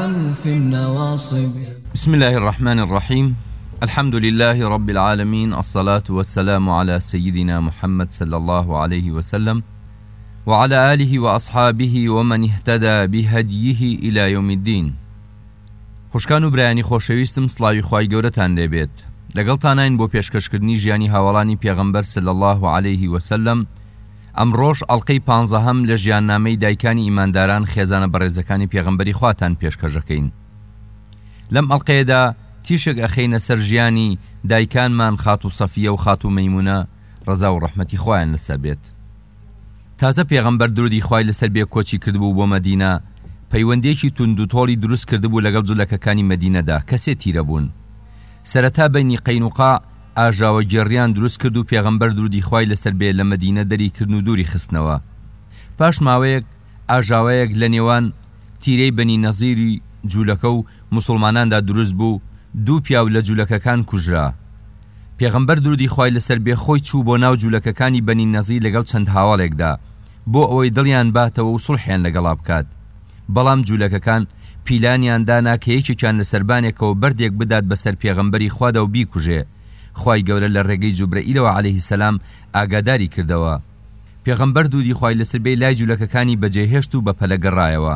في النواصب. بسم الله الرحمن الرحيم. الحمد لله رب العالمين، الصلاة والسلام على سيدنا محمد صلى الله عليه وسلم وعلى آله وأصحابه ومن اهتدى بهديه إلى يوم الدين. خوشکان و برایانی خۆشەویستم، سڵاوی خوای گەورەتان لێبێت. لەگەڵتانین بۆ پێشکەشکردنی ژیانی هاوڵانی پێغەمبەر صلی الله عليه وسلم. ئەمڕۆژ ئەڵقەی 15 لە ژیاننامەی دایکانی ئیمانداران خێزانە بەڕێزەکانی پێغەمبەری خواتان پێشکەشەکەین. لەم ئەڵقەیەدا تیشک ئەخەینە سەر ژیانی دایکانمان خاتو سەفیە و خاتو مەیمونە، ڕەزا و ڕەحمەتی خوایان لەسەر بێت. تازە پێغەمبەر درودی خوای لەسەر بێ کۆچی کردبوو بۆ مەدینە، پەیوەندێکی تونند و تۆڵی دروست کردبوو لەگەڵ جوولەکەکانی مەدینەدا کە سێ تیرە بوون. سەرەتا بەینی قەینوقا ئاژاوە گێڕیان دروست کرد و پێغەمبەر درودی خوای لەسەر بێ لە مەدینە دەریکردن و دووری خستنەوە. پاش ماوەیەک ئاژاوەیەک لە نێوان تیرەی بەنی نەزیری جوولەکە و موسڵماناندا دروست بوو، دوو پیاو لە جوولەکەکان کوژرا. پێغەمبەر درودی خوای لەسەر بێ خۆی چوو بۆ ناو جوولەکەکانی بەنی نەزیر لەگەڵ چەند هاوڵێکدا بۆ ئەوەی دڵیان باتەوە و سوڵحیان لەگەڵا بکات. بەڵام جوولەکەکان پیلانیان دانا کە یەکێکیان لە سەربانێکەوە بەردێک بدات بەسەر پێغەمبەری خوادا و بیکوژێ. خوای گەورە لە ڕێگەی جوبرەئیلەوە عەلەیهی سەلام ئاگاداری کردەوە. پێغەمبەر درودی خوای لەسەر بێ لای جوولەکەکانی بەجێهێشت و بە پەلە گەڕایەوە.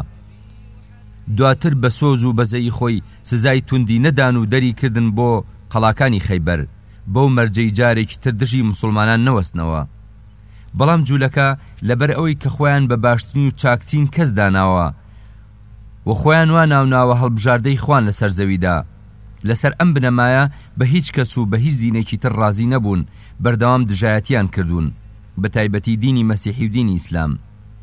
دواتر بە سۆز و بەزەی خۆی سزای توندی نەدان و دەری کردن بۆ قەڵاکانی خەیبەر، بەو مەرجەی جارێکی تر دژی موسڵمانان نەوەستنەوە. بەڵام جوولەکە لەبەر ئەوەی کە خۆیان بە باشترین و چاکترین کەس داناوە و خۆیان وا ناوناوە هەڵبژاردەی خوان لەسەر زەویدا، لەسەر ئەم بنەمایە بە هیچ کەس و بە هیچ دینێکی تر ڕازی نەبوون، بەردەوام دژایەتیان کردوون، بە تایبەتی دینی مەسیحی و دینی ئیسلام.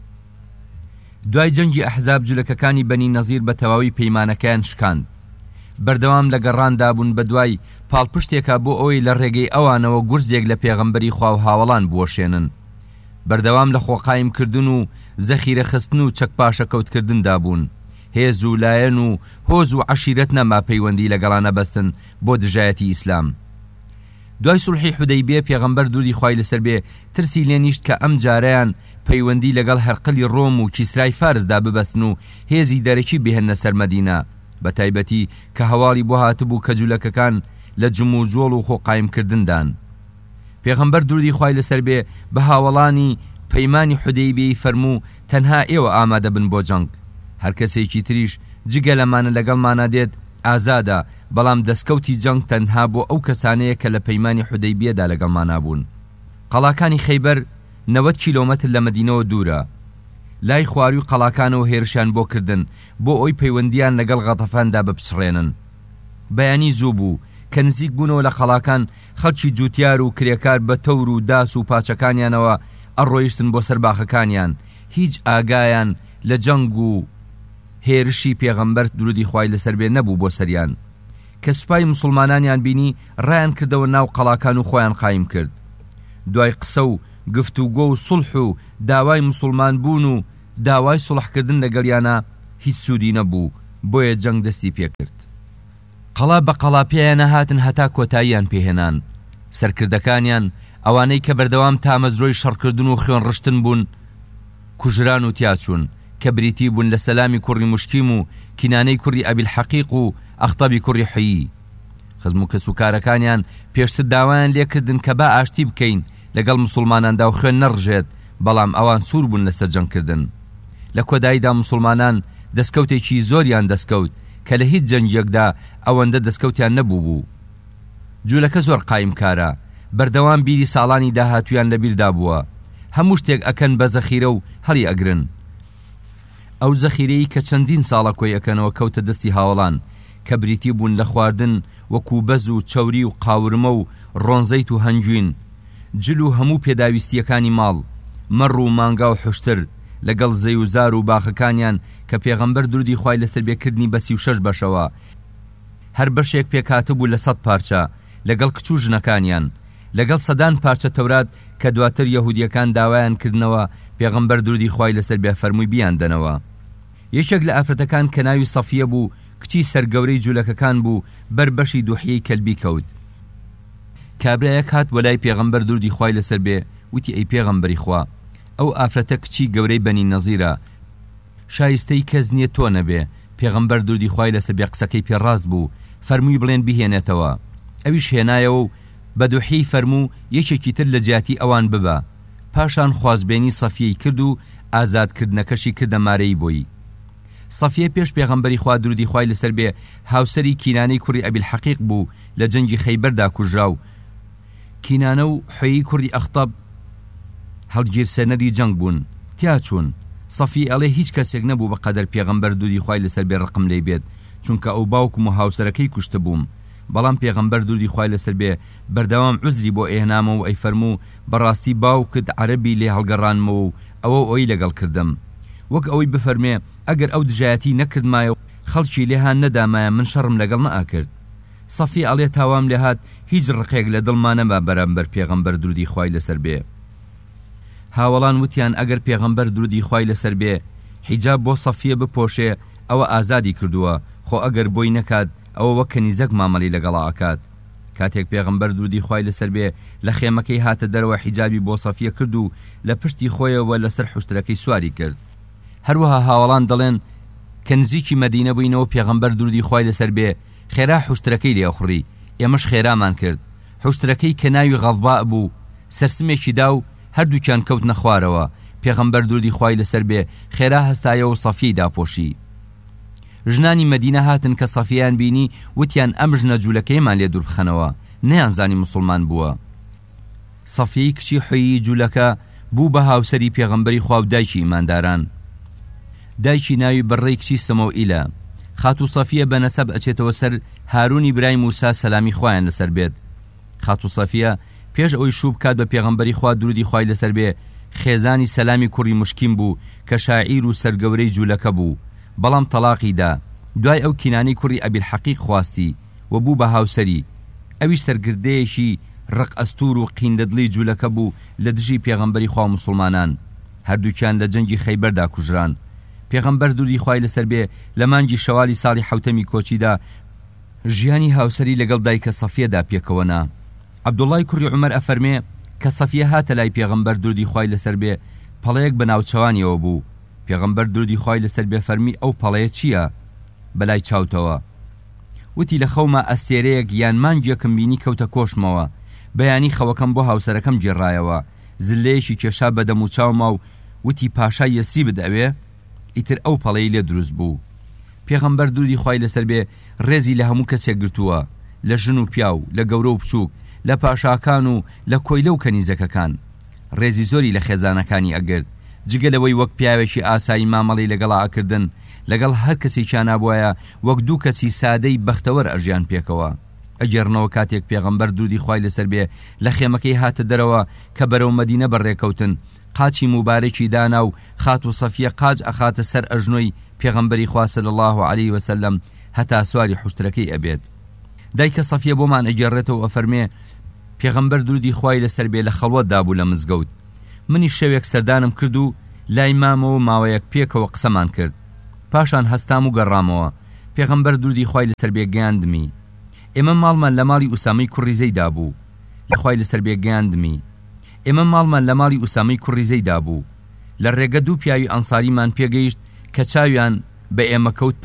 دوای جەنگی ئەحزاب جوولەکەکانی بەنی نەزیر بە تەواوی پەیمانەکەیان شکاند. بەردەوام لە گەڕاندا بوون بە دوای پاڵپشتێکە بۆ ئەوەی لە ڕێگەی ئەوانەوە گورزێک لە پێغەمبەری خوا و هاوڵان بوەشێنن. بەردەوام لە خۆقایمکردن و زەخیرە خستن و چەک پاشەکەوتکردندا بوون. هێز و لایەن و هۆز و عەشیرەت نەما پەیوەندی لەگەڵانە بەستن بۆ دژایەتی ئیسلام. دوای سوڵحی حودەیبیە پێغەمبەر دوودی خوای لەسەر بێ ترسی لێ نیشت کە ئەم جارەیان پەیوەندی لەگەڵ هەرقلی ڕۆم و کیسرای فارسدا ببەستن و هێزی دەرەکی بهێنە سەر مەدینە، بە تایبەتی کە هەواڵی بۆ هاتبوو کە جوولەکەکان لە جم و جۆڵ و خۆقایمکردندان. پێغەمبەر درودی خوای لەسەر بێ بە هاوڵانی پەیمانی حودەیبیەی فەرموو تەنها ئێوە ئامادە بن بۆ جەنگ، هەر کەسێکی تریش جگە لەمانە لەگەڵمانە دێت ئازادە، بەڵام دەستکەوتی جەنگ تەنها بۆ ئەو کەسانەیە کە لە پەیمانی حودەیبیەدا لەگەڵمانە بوون. قەڵاکانی خەیبەر 90 کیلۆمەتر لە مەدینەوە دوورە. لای خواروی و قەڵاکانەوە هێرشیان بۆ کردن بۆ ئەوی پەیوەندیان لەگەڵ غەتەفاندا بپسڕێنن. بەیانی زوو بوو کە نزیک بوونەوە لە قەڵاکان خەڵکی جوتیار و کرێکار بە تەور و داس و پاچەکانیانەوە ئەڕۆیشتن بۆ سەرباخەکانیان، هیچ ئاگایان لە جەنگ و هێرشی پێغەمبەر درودی خوای لەسەر بێ نەبوو بۆ سەریان. کە سوپای موسڵمانانیان بینی ڕایان کردەوە ناو قەڵاکان و خۆیان قایم کرد. دوای قسە و گفتوگۆ و سڵح و داوای موسڵمان بوون و داوای سڵحکردن لەگەڵیانە هیچ سوودی نەبوو، بۆیە جەنگ دەستی پێکرد. قەڵا بە قەڵاپیانە هاتن هەتا کۆتاییان پێهێنان. سەرکردەکانیان ئەوانەی کە بەردەوام تامەزرۆی شەڕکردن و خوێن ڕشتن بوون کوژران و تیاچوون، کە بریتی بوون لە سەلامی کوڕی مشکیم و کینانەی کوڕی ئەبیل حەقیق و ئەختەبی کوڕی حەیی. خزم و کەسوکارەکانیان پێشتر داوایان لێکردن کە با ئاشتی بکەین لەگەڵ موسڵماناندا و خوێن نەڕژێت، بەڵام ئەوان سوور بوون لەسەر جەنگکردن. لە کۆداییدا موسڵمانان دەستکەوتێکی زۆریان دەستکەوت کە لە هیچ جەنگێکدا ئەوەندە دەستکەوتیان نەبوو بوو. جوولەکە زۆر قایمکارە، بەردەوام بیری ساڵانی داهاتویان لەبیردا بووە، هەموو شتێک ئەکەن بە زەخیرە و هەڵی ئەگرن. ئەو زەخیرەی کە چەندین ساڵە کۆی ئەکەنەوە کەوتە دەستی هاوڵان کە بریتی بوون لە خواردن وەکو بەز و چەوری و قاورمە و ڕۆنزەیت و هەنگوین، جل و هەموو پێداویستیەکانی ماڵ، مەڕ و مانگا و حشتر لەگەڵ زەی و زار و باخەکانیان کە پێغەمبەر درودی خوای لەسەر بێکردنی بە 36 بەشەوە، هەر بەشێک پێکاتبوو لە 100 پارچە لەگەڵ کچ و ژنەکانیان، لەگەڵ سەدان پارچە تەورات کە دواتر یەهودیەکان داوایان کردنەوە پێغەمبەر درودی خوای لەسەر بێ فەرمووی بیاندەنەوە. یەکێک لە ئافرەتەکان کە ناوی سەفیە بوو کچی سەرگەورەی جوولەکەکان بوو بەر بەشی دوحیەی کەلبی کەوت. کابرایەک هات وەلای پێغەمبەر درودی خوای لەسەر بێ وتی ئەی پێغەمبەری خوا، ئەو ئافرەتە کچی گەورەی بەنی نەزیرە، شایستەی کەس نییە تۆ نەبێ پێغەمبەر درودی خوای لەسەر بێ قسەکەی پێڕاست بوو، فەرمووی بڵێن بیهێنێتەوە. ئەویش هێنایەوە و بە دوحی فەرموو یەکێکی تر لە جیاتی ئەوان ببە. پاشان خوازبێنی سەفیەی کرد و ئازادکردنەکەشی کردە مارەی بۆی. سەفیە پێش پێغەمبەری خوا درودی خوای لەسەر بێ هاوسەری کینانەی کوڕی ئەبیل حەقیق بوو لە جەنگی خەیبەردا کوژرا و کینانە و حوێیی کوڕی ئەختەب هەڵگیرسەنەری جەنگ بوون، تیا چوون. سەفی ئەڵێ هیچ کەسێک نەبوو بەقەدەر پێغەمبەر درودی خوای لەسەر بێ ڕقم لێی بێت، چونکە ئەو باوکم و هاوسەرەکەی کوشتە بووم. بەڵام پێغەمبەر درودی خوای لەسەر بێ بەردەوام عوزری بۆ ئێهنامە و ئەی فەرموو بەڕاستی باوکت عەرەبی لێ هەڵگەڕانمەوە و ئەوەی لەگەڵ کردم، وەک ئەوەی بفەرمێ ئەگەر ئەو دژایەتی نەکردمایە و خەڵکی لێهان نەدامایە من شەڕم لەگەڵ نەئاکرد. سەفی ئەڵێ تاوام لێ هات هیچ ڕقێک لە دڵمانەما بەرامبەر پێغەمبەر درودی خوای لەسەر بێ. هاوڵان وتیان ئەگەر پێغەمبەر درودی خوای لەسەر بێ حیجاب بۆ سەفیە بپۆشێ ئەوە ئازادی کردووە، خۆ ئەگەر بۆی نەکات ئەوە وەک کەنیزەک مامەڵی لەگەڵا ئاکات. کاتێک پێغەمبەر درودی خوای لەسەر بێ لە خێمەکەی هاتە دەرەوە حیجابی بۆ سەفیە کرد و لە پشتی خۆیەوە لەسەر حوشترەکەی سواری کرد. هەروەها هاوڵان دەڵێن کە نزیکی مەدینە بووینەوە پێغەمبەر درودی خوای لەسەر بێ خێرا حوشترەکەی لێخوڕی، ئێمەش خێرامان کرد. حوشترەکەی کە ناوی غەڵبا بوو سەرسمێکی دا و هەردووکیان کەوتنە خوارەوە. پێغەمبەر درودی خوای لەسەر بێ خێرا هەستایە و سەفیەی داپۆشی. ژنانی مەدینە هاتن کە سەفیەیان بینی وتیان ئەم ژنە جوولەکەیمان لێ دوور بخەنەوە، نەیانزانی مسڵمان بووە. سەفیەی کچی حوێیی جوولەکە بوو بە هاوسەری پێغەمبەری خوا و دایکی ئیمانداران. دایکی ناوی بەڕێی کچی سەمەوئیلە. خاتو سەفیە بە نەسەب ئەچێتەوە سەر هارونی برای موسا سەلامی خوایان لەسەر بێت. خاتو سەفیە پێش ئەوەی شوو بکات بە پێغەمبەری خوا درودی خوای لەسەر بێ خێزانی سەلامی کوڕی مشکین بوو کە شاعیر و سەرگەورەی جوولەکە بوو، بەڵام تەلاقیدا. دوای ئەو کینانی کوڕی ئەبیل حەقیق خواستی و بوو بە هاوسەری. ئەویش سەرگردەیەکی ڕق ئەستور و قیندەدڵی جوولەکە بوو لە دژی پێغەمبەری خوا و مسڵمانان. هەردووکیان لە جەنگی خەیبەردا کوژران. پێغەمبەر درودی خوای لەسەر بێ لە مانگی شەوالی ساڵی حەوتەمی کۆچیدا ژیانی هاوسەری لەگەڵ دایکە سەفیەدا پێکەوەنا. عەبدوڵڵای کوڕی عومەر ئەفەرمێ کە سەفیە هاتە لای پێغەمبەر درودی خوای لەسەر بێ پەڵەیەک بە ناوچەوانیەوە بوو. پێغەمبەر درودی خوای لەسەر بێ فەرمی ئەو پەڵەیە چییە؟ بەلای چاوتەوە. وتی لە خەوما ئەستێرەیەک یان مانگیەکم بینی کەوتە کۆشمەوە، بەیانی خەوەکەم بۆ هاوسەرەکەم گێڕایەوە، زلەیەکی کێشا بەدەم و چاوما و وتی پاشای یەسری بدەوێ. ئیتر ئەو پەڵەی لێ دروست بوو. پێغەمبەر درودی خوای لەسەر بێ ڕێزی لە هەموو کەسێک گرتووە، لە ژن و پیا و لە گەورە و بچووک، لە پاشاکان و لە کۆیلە و کەنیزەکەکان. ڕێزی زۆری لە خێزانەکانی ئەگرت، جگەلەوەی وەک پیاوێکی ئاسایی مامەڵی لەگەڵا ئەکردن لەگەڵ هەر کەسێکیان نابووایە وەک دوو کەسی سادەی بەختەوەر ئەژیان پێکەوە. ئەگەڕنەوە کاتێک پێغەمبەر درودی خوای لەسەر بێ لە خێمەکەی هاتە دەرەوە کە بەرەو مەدینە بەڕێکەوتن، قاچی مبارەکی دانا و خاتو سەفیە قاج ئەخاتە سەر ئەژنۆی پێغەمبەری خوا صلی الله علیه وسلم هەتا سواری حوشترەکەی ئەبێت. دایکە سەفیە بۆمان ئەگەڕێتەوە ئەفەرمێ پێغەمبەر درودی خوای لەسەر بێ لە خەڵوەتدا بوو لە مزگەوت. منی شەوێک سەردانم کرد و لای مامەوە ماوەیەک پێکەوە قسەمان کرد. پاشان هەستام و گەڕامەوە. پێغەمبەر درودی خوای لەسەر بێ گەیاندمی. ئێمە ماڵمان لە ماڵی ئوسامەی کوڕی زەیدا بوو. خوای لەسەر بێ گەیاندمی. ئێمە ماڵمان لە ماڵی ئوسامەی کوڕی زەیدا بوو. لە ڕێگە دوو پیاوی ئەنساریمان پێگەیشت کە چاویان بە ئێمە کەوت